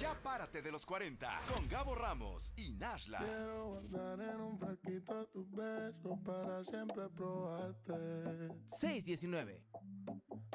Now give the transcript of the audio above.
Ya párate de los 40 con Gabo Ramos y Nashla. Quiero guardar en un frasquito tus besos para siempre probarte. 619.